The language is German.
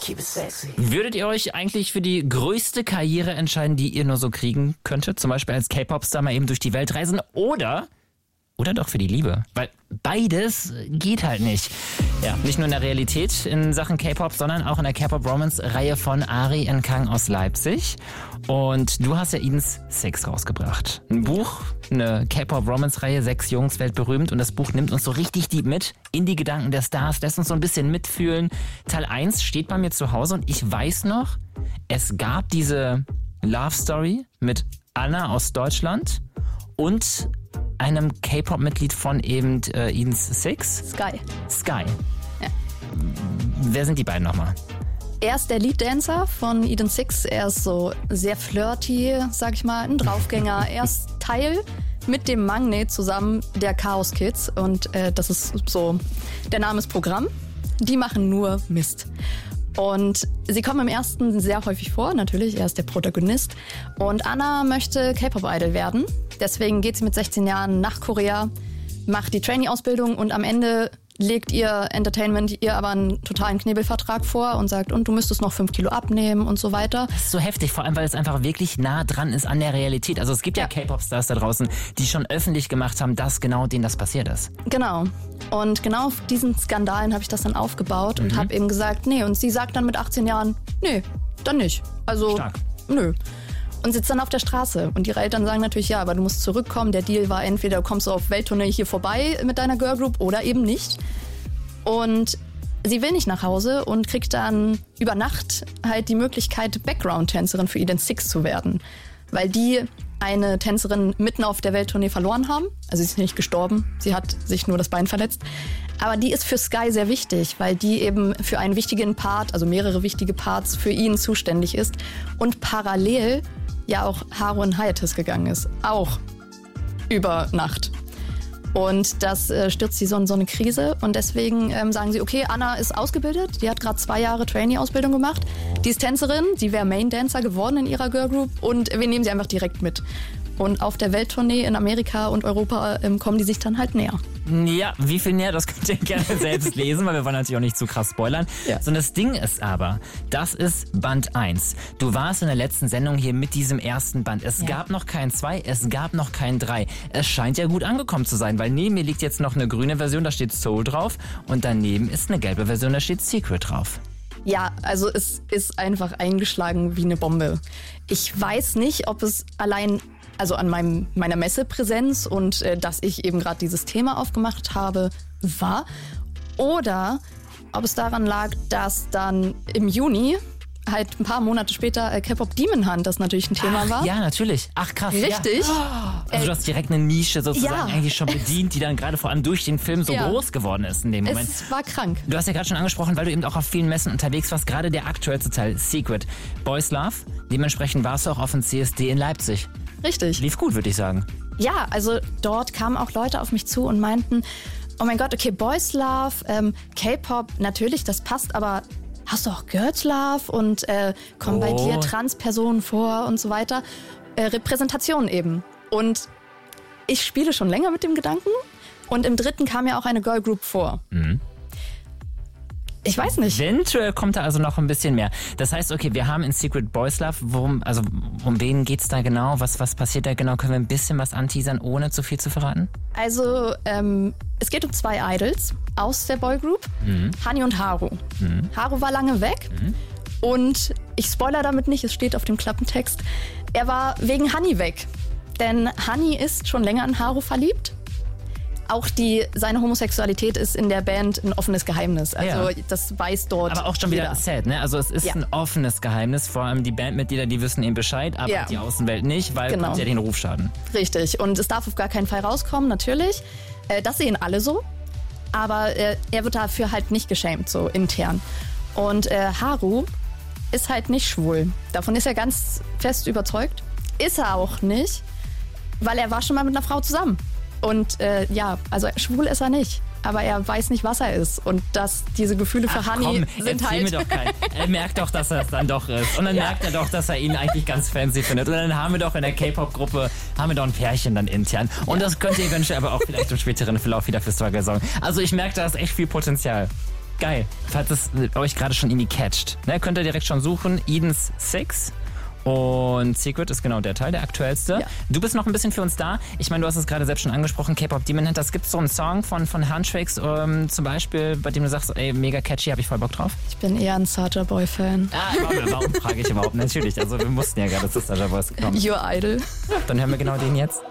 Keep it sexy. Würdet ihr euch eigentlich für die größte Karriere entscheiden, die ihr nur so kriegen könntet? Zum Beispiel als K-Pop-Star mal eben durch die Welt reisen oder doch für die Liebe? Weil beides geht halt nicht. Ja, nicht nur in der Realität in Sachen K-Pop, sondern auch in der K-Pop-Romance-Reihe von Ari Nkang aus Leipzig. Und du hast ja Eden's Six rausgebracht. Ein Buch, eine K-Pop-Romance-Reihe, 6 Jungs, weltberühmt. Und das Buch nimmt uns so richtig deep mit in die Gedanken der Stars, lässt uns so ein bisschen mitfühlen. Teil 1 steht bei mir zu Hause und ich weiß noch, es gab diese Love-Story mit Anna aus Deutschland und einem K-Pop-Mitglied von eben Eden's Six. Sky. Ja. Wer sind die beiden nochmal? Er ist der Lead-Dancer von Eden's Six. Er ist so sehr flirty, sag ich mal, ein Draufgänger. Er ist Teil mit dem Magnet zusammen der Chaos Kids. Und das ist so, der Name ist Programm. Die machen nur Mist. Und sie kommen im ersten sehr häufig vor, natürlich, er ist der Protagonist. Und Anna möchte K-Pop-Idol werden. Deswegen geht sie mit 16 Jahren nach Korea, macht die Trainee-Ausbildung und am Ende legt ihr Entertainment ihr aber einen totalen Knebelvertrag vor und sagt, und du müsstest noch 5 Kilo abnehmen und so weiter. Das ist so heftig, vor allem, weil es einfach wirklich nah dran ist an der Realität. Also es gibt ja K-Pop-Stars da draußen, die schon öffentlich gemacht haben, dass genau denen das passiert ist. Genau. Und genau auf diesen Skandalen habe ich das dann aufgebaut und habe eben gesagt, nee. Und sie sagt dann mit 18 Jahren, nee, dann nicht. Also, Stark. Nö. Und sitzt dann auf der Straße. Und ihre Eltern sagen natürlich, ja, aber du musst zurückkommen. Der Deal war, entweder kommst du auf Welttournee hier vorbei mit deiner Girlgroup oder eben nicht. Und sie will nicht nach Hause und kriegt dann über Nacht halt die Möglichkeit, Background-Tänzerin für Eden's Six zu werden. Weil die eine Tänzerin mitten auf der Welttournee verloren haben. Also sie ist nicht gestorben, sie hat sich nur das Bein verletzt. Aber die ist für Sky sehr wichtig, weil die eben für einen wichtigen Part, also mehrere wichtige Parts für ihn zuständig ist. Und parallel ja auch Haru in Hiatus gegangen ist. Auch über Nacht. Und das stürzt sie so in so eine Krise. Und deswegen sagen sie, okay, Anna ist ausgebildet. Die hat gerade 2 Jahre Trainee-Ausbildung gemacht. Die ist Tänzerin. Sie wäre Main-Dancer geworden in ihrer Girlgroup. Und wir nehmen sie einfach direkt mit. Und auf der Welttournee in Amerika und Europa kommen die sich dann halt näher. Ja, wie viel näher, das könnt ihr gerne selbst lesen, weil wir wollen natürlich auch nicht zu krass spoilern. Ja. Sondern das Ding ist aber, das ist Band 1. Du warst in der letzten Sendung hier mit diesem ersten Band. Es gab noch kein 2, es gab noch kein 3. Es scheint ja gut angekommen zu sein, weil neben mir liegt jetzt noch eine grüne Version, da steht Soul drauf. Und daneben ist eine gelbe Version, da steht Secret drauf. Ja, also es ist einfach eingeschlagen wie eine Bombe. Ich weiß nicht, ob es allein an meiner Messepräsenz und dass ich eben gerade dieses Thema aufgemacht habe, war. Oder ob es daran lag, dass dann im Juni, halt ein paar Monate später, K-Pop Demon Hunt das natürlich ein Thema war. Ja, natürlich. Ach krass. Richtig. Ja. Also du hast direkt eine Nische sozusagen eigentlich schon bedient, die dann gerade vor allem durch den Film so groß geworden ist in dem Moment. Es war krank. Du hast ja gerade schon angesprochen, weil du eben auch auf vielen Messen unterwegs warst, gerade der aktuellste Teil, Secret, Boys Love. Dementsprechend warst du auch auf dem CSD in Leipzig. Richtig. Lief gut, würde ich sagen. Ja, also dort kamen auch Leute auf mich zu und meinten, oh mein Gott, okay, Boys Love, K-Pop, natürlich, das passt, aber hast du auch Girls Love und kommen bei dir Transpersonen vor und so weiter. Repräsentation eben. Und ich spiele schon länger mit dem Gedanken und im 3. kam ja auch eine Girl Group vor. Mhm. Ich weiß nicht. Eventuell kommt da also noch ein bisschen mehr. Das heißt, okay, wir haben in Secret Boys Love, um wen geht's da genau? Was passiert da genau? Können wir ein bisschen was anteasern, ohne zu viel zu verraten? Also, es geht um 2 Idols aus der Boygroup, Hani und Haru. Haru war lange weg und ich spoilere damit nicht, es steht auf dem Klappentext, er war wegen Hani weg. Denn Hani ist schon länger in Haru verliebt. Auch seine Homosexualität ist in der Band ein offenes Geheimnis. Also das weiß dort aber auch schon wieder jeder. sad, ne? Also es ist ein offenes Geheimnis. Vor allem die Bandmitglieder, die wissen eben Bescheid, aber die Außenwelt nicht, weil ja den Ruf schaden. Richtig. Und es darf auf gar keinen Fall rauskommen, natürlich. Das sehen alle so. Aber er wird dafür halt nicht geschämt, so intern. Und Haru ist halt nicht schwul. Davon ist er ganz fest überzeugt. Ist er auch nicht, weil er war schon mal mit einer Frau zusammen. Und also schwul ist er nicht. Aber er weiß nicht, was er ist. Und dass diese Gefühle für Hani sind halt... Mir doch keinen. Er merkt doch, dass er es dann doch ist. Und dann merkt er doch, dass er ihn eigentlich ganz fancy findet. Und dann haben wir doch in der K-Pop-Gruppe ein Pärchen dann intern. Und das könnte eventuell aber auch vielleicht im späteren Verlauf wieder für Struggle sorgen. Also ich merke, da ist echt viel Potenzial. Geil. Falls es euch gerade schon irgendwie catcht, ne, könnt ihr direkt schon suchen. Eden's Six. Und Secret ist genau der Teil, der aktuellste. Ja. Du bist noch ein bisschen für uns da. Ich meine, du hast es gerade selbst schon angesprochen, K-Pop Demon Hunters. Gibt es so einen Song von Huntrix zum Beispiel, bei dem du sagst, ey, mega catchy, habe ich voll Bock drauf? Ich bin eher ein Soulja Boy-Fan. Warum frage ich überhaupt? Natürlich, also wir mussten ja gerade zu Soulja Boy kommen. Your Idol. Dann hören wir genau den jetzt.